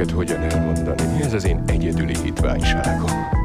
neked hogyan elmondani. Ez az én egyedüli hitványságom.